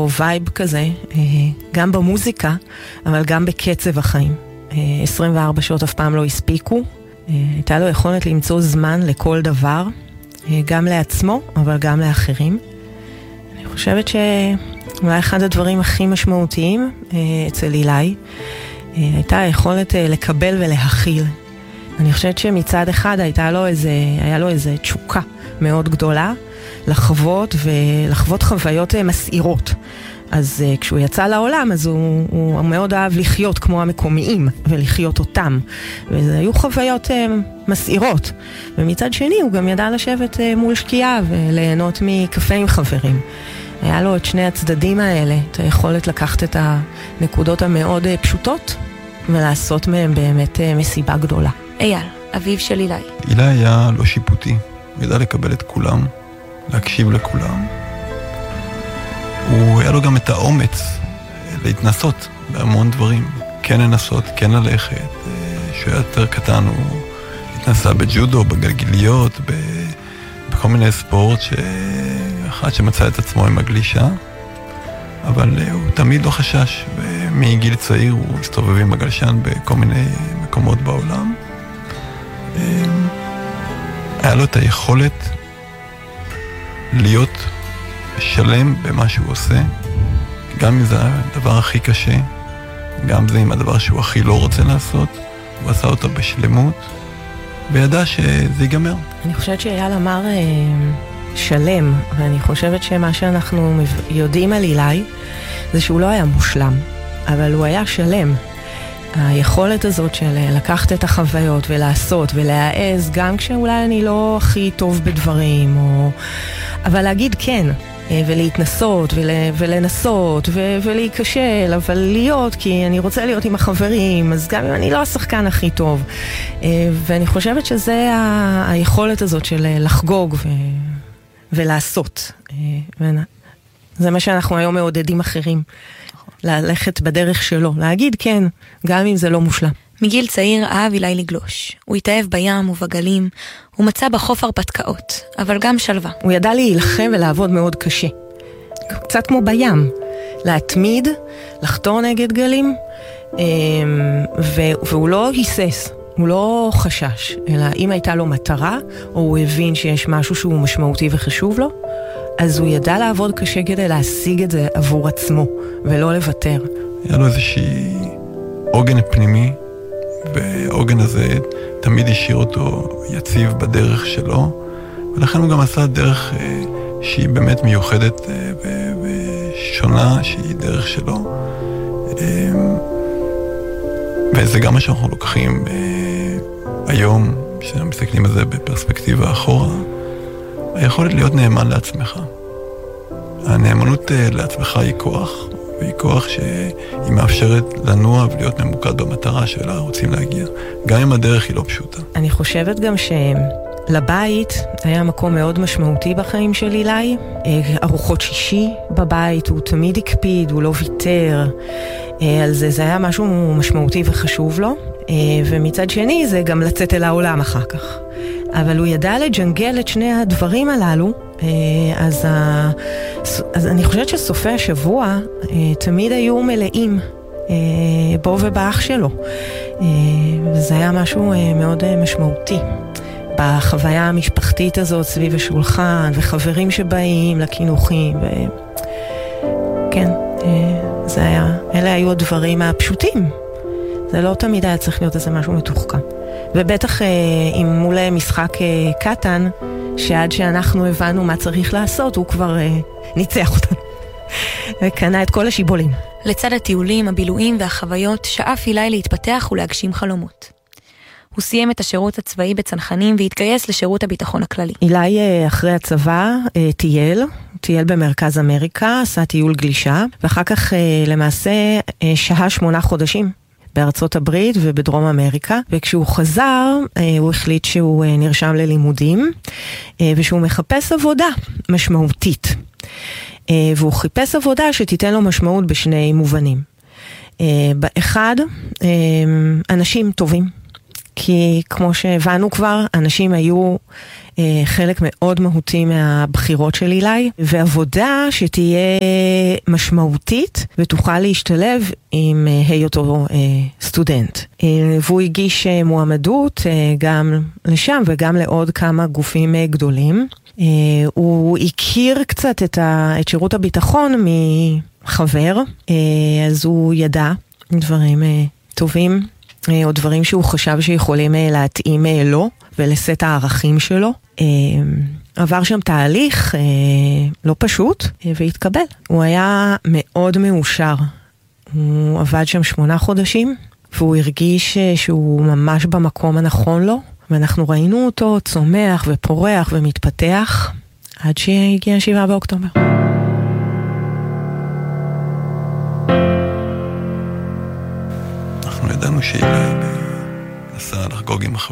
וייב כזה, גם במוזיקה, אבל גם בקצב החיים. 24 שעות אף פעם לא הספיקו. הייתה לו יכולת למצוא זמן לכל דבר, גם לעצמו, אבל גם לאחרים. אני חושבת שאולי אחד הדברים הכי משמעותיים אצל אילי, הייתה היכולת לקבל ולהכיל. אני חושבת שמצד אחד היה לו איזה תשוקה מאוד גדולה לחוות חוויות מסעירות. אז כשהוא יצא לעולם, אז הוא מאוד אהב לחיות כמו המקומיים ולחיות אותם. וזה היו חוויות מסעירות. ומצד שני הוא גם ידע לשבת מול שקיעה וליהנות מקפה עם חברים. היה לו את שני הצדדים האלה, את היכולת לקחת את הנקודות המאוד פשוטות ולעשות מהם באמת מסיבה גדולה. אייל, אביו של אילי. אילי היה לא שיפוטי, הוא ידע לקבל את כולם, להקשיב לכולם. הוא היה לו גם את האומץ להתנסות בהמון דברים, כן לנסות, כן ללכת. שהוא היה יותר קטן, הוא התנסה בג'ודו, בגלגיליות, בכל מיני ספורט, אחד שמצא את עצמו עם הגלישה, אבל הוא תמיד לא חשש, ומגיל צעיר הוא הסתובב עם הגלשן בכל מיני מקומות בעולם. היה לו את היכולת להיות שלם במה שהוא עושה, גם אם זה הדבר הכי קשה, גם זה עם הדבר שהוא הכי לא רוצה לעשות, הוא עשה אותו בשלמות, וידע שזה ייגמר. אני חושבת שאייל אמר שלם, ואני חושבת שמה שאנחנו יודעים על אילי, זה שהוא לא היה מושלם, אבל הוא היה שלם. היכולת הזאת של לקחת את החוויות ולעשות ולהעז, גם כשאולי אני לא הכי טוב בדברים, אבל להגיד כן, ולהתנסות ולנסות ולהיכשל, אבל להיות, כי אני רוצה להיות עם החברים, אז גם אם אני לא השחקן הכי טוב. ואני חושבת שזה היכולת הזאת של לחגוג ולעשות. זה מה שאנחנו היום מעודדים אחרים. ללכת בדרך שלו, להגיד כן, גם אם זה לא מושלם. מגיל צעיר אהב אילי לגלוש. הוא התאהב בים ובגלים, הוא מצא בחוף הרפתקאות, אבל גם שלווה. הוא ידע להילחם ולעבוד מאוד קשה. קצת כמו להתמיד, לחתור נגד גלים, והוא לא היסס, הוא לא חשש, אלא אם הייתה לו מטרה, או הוא הבין שיש משהו שהוא משמעותי וחשוב לו, אז הוא ידע לעבוד קשה כדי להשיג את זה עבור עצמו, ולא לוותר. היה לו איזושהי עוגן פנימי, והעוגן הזה תמיד השאיר אותו יציב בדרך שלו, ולכן הוא גם עשה דרך שהיא באמת מיוחדת ושונה, שהיא דרך שלו. וזה גם מה שאנחנו לוקחים היום, כשאנחנו מסתכלים על זה בפרספקטיבה אחורה, היכולת להיות נאמן לעצמך. הנאמנות לעצמך היא כוח, והיא כוח שהיא מאפשרת לנוע ולהיות ממוקד במטרה שלה רוצים להגיע. גם אם הדרך היא לא פשוטה. אני חושבת גם שלבית היה מקום מאוד משמעותי בחיים של אילי. ארוחות שישי בבית, הוא תמיד הקפיד, הוא לא ויתר. על זה היה משהו משמעותי וחשוב לו. ומצד שני זה גם לצאת אל העולם אחר כך. אבל הוא ידע לג'נגל את שני הדברים הללו, אז אני חושבת שסופי השבוע תמיד היו מלאים בו ובאח שלו. וזה היה משהו מאוד משמעותי. בחוויה המשפחתית הזאת סביב השולחן, וחברים שבאים לכינוחים, כן, אלה היו הדברים הפשוטים. זה לא תמיד היה צריך להיות איזה משהו מתוחכם. ובטח אם מול משחק קטן, שעד שאנחנו הבנו מה צריך לעשות, הוא כבר ניצח אותנו. וקנה את כל השיבולים. לצד הטיולים, הבילויים והחוויות, שאף אילי להתפתח ולהגשים חלומות. הוא סיים את השירות הצבאי בצנחנים והתגייס לשירות הביטחון הכללי. אילי אחרי הצבא טייל במרכז אמריקה, עשה טיול גלישה, ואחר כך למעשה שהה 8 חודשים. בארצות הברית ובדרום אמריקה, וכשהוא חזר, הוא החליט שהוא נרשם ללימודים, ושהוא מחפש עבודה משמעותית. והוא חיפש עבודה שתיתן לו משמעות בשני מובנים. באחד, אנשים טובים. כי כמו שהבנו כבר, אנשים היו חלק מאוד מהותי מהבחירות של אילי, ועבודה שתהיה משמעותית ותוכל להשתלב עם היותו סטודנט. והוא הגיש מועמדות גם לשם וגם לעוד כמה גופים גדולים. הוא הכיר קצת את שירות הביטחון מחבר, אז הוא ידע דברים טובים, או דברים שהוא חשב שיכולים להתאים לו ולסט הערכים שלו. עבר שם תהליך לא פשוט והתקבל. הוא היה מאוד מאושר. הוא עבד שם 8 חודשים והוא הרגיש שהוא ממש במקום הנכון לו, ואנחנו ראינו אותו צומח ופורח ומתפתח עד שהגיע 7 באוקטובר. אנחנו ידענו שאילי נסע לחגוג עם החברים.